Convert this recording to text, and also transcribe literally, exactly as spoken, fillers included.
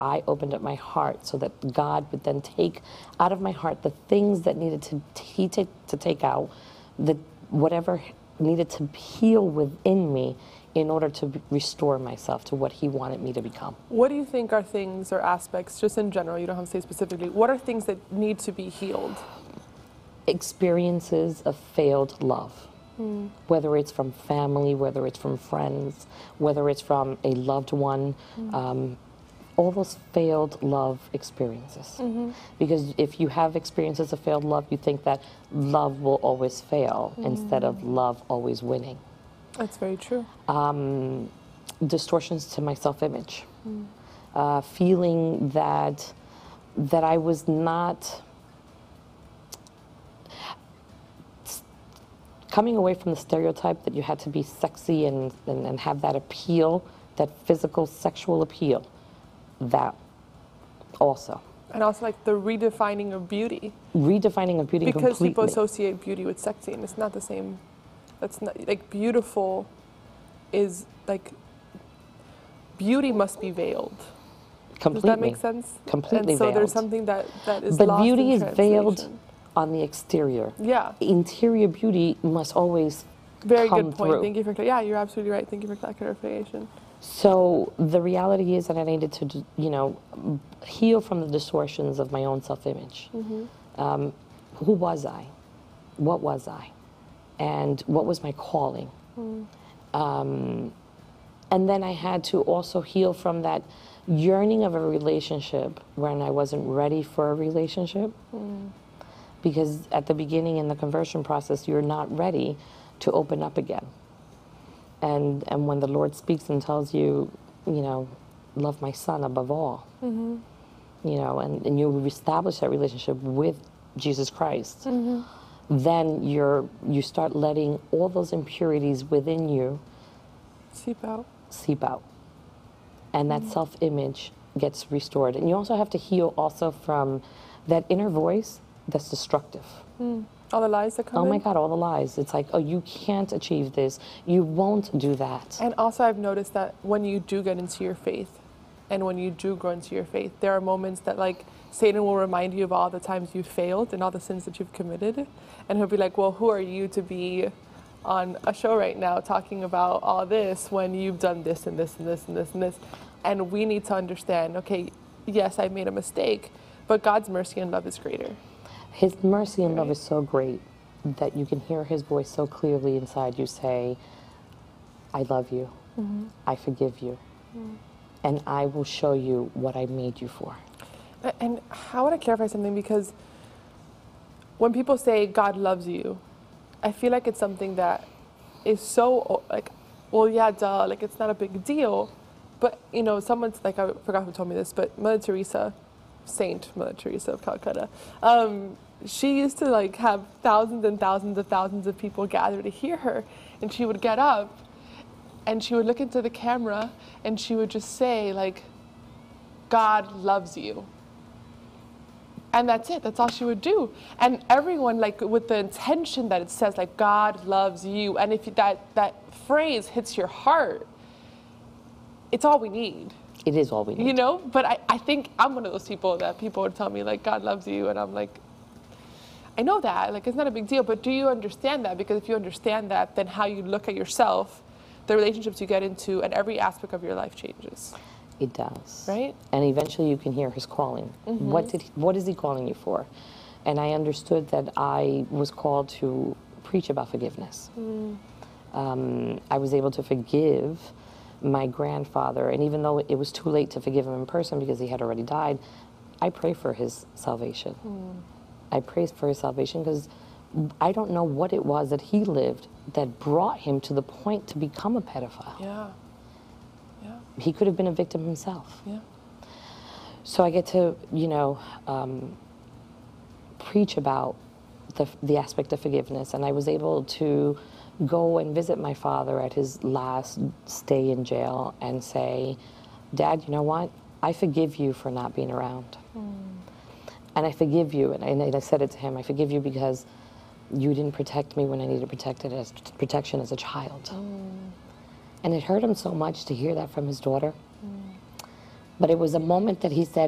I opened up my heart so that God would then take out of my heart the things that needed to he take to take out, the whatever needed to heal within me in order to restore myself to what he wanted me to become. What do you think are things or aspects, just in general, you don't have to say specifically, what are things that need to be healed? Experiences of failed love. Mm. Whether it's from family, whether it's from friends, whether it's from a loved one, mm. um, all those failed love experiences. Mm-hmm. Because if you have experiences of failed love, you think that love will always fail mm. instead of love always winning. That's very true. Um, distortions to my self-image. Mm. Uh, feeling that, that I was not... Coming away from the stereotype that you had to be sexy and, and, and have that appeal, that physical sexual appeal, that also. And also like the redefining of beauty. Redefining of beauty because completely. People associate beauty with sexy, and it's not the same. That's not, like, beautiful is like, beauty must be veiled. Completely. Does that make sense? Completely and so veiled. there's something that, that is But lost beauty in is veiled on the exterior. Yeah. Interior beauty must always Very come good point. through. Thank you for, yeah, you're absolutely right. Thank you for that clarification. So the reality is that I needed to, you know, heal from the distortions of my own self-image. Mm-hmm. um, who was I? What was I? And what was my calling? Mm. Um, and then I had to also heal from that yearning of a relationship when I wasn't ready for a relationship. Mm. Because at the beginning in the conversion process, you're not ready to open up again. And and when the Lord speaks and tells you, you know, love my son above all, mm-hmm. you know, and, and you establish that relationship with Jesus Christ, mm-hmm. then you're you start letting all those impurities within you seep out. Seep out. And that mm-hmm. self-image gets restored. And you also have to heal also from that inner voice that's destructive. Mm. All the lies that come Oh in? my God, all the lies. It's like, oh, you can't achieve this. You won't do that. And also I've noticed that when you do get into your faith and when you do grow into your faith, there are moments that like Satan will remind you of all the times you failed and all the sins that you've committed. And he'll be like, well, who are you to be on a show right now talking about all this when you've done this and this and this and this and this. And we need to understand, okay, yes, I made a mistake, but God's mercy and love is greater. His mercy and right? love is so great that you can hear his voice so clearly inside you say, I love you, mm-hmm. I forgive you, mm-hmm. and I will show you what I made you for. And I want to clarify something, because when people say God loves you, I feel like it's something that is so like, well, yeah, duh, like it's not a big deal. But, you know, someone's like, I forgot who told me this, but Mother Teresa, Saint Mother Teresa of Calcutta, um, she used to like have thousands and thousands of thousands of people gather to hear her. And she would get up and she would look into the camera and she would just say like, God loves you. And that's it, that's all she would do. And everyone, like with the intention that it says like, God loves you. And if that, that phrase hits your heart, it's all we need. It is all we need. You know, but I, I think I'm one of those people that people would tell me like, God loves you. And I'm like, I know that, like it's not a big deal, but do you understand that? Because if you understand that, then how you look at yourself, the relationships you get into, and every aspect of your life changes. It does. Right? And eventually you can hear his calling. Mm-hmm. What did he, what is he calling you for? And I understood that I was called to preach about forgiveness. Mm. Um, I was able to forgive my grandfather, and even though it was too late to forgive him in person because he had already died, I pray for his salvation. Mm. I pray for his salvation because I don't know what it was that he lived that brought him to the point to become a pedophile. Yeah. Yeah. He could have been a victim himself. Yeah. So I get to, you know, um, preach about the, the aspect of forgiveness, and I was able to go and visit my father at his last stay in jail and say, Dad, you know what? I forgive you for not being around. Mm. And I forgive you, and I, and I said it to him, I forgive you because you didn't protect me when I needed protected as, protection as a child. Mm. And it hurt him so much to hear that from his daughter. Mm. But it was a moment that he said,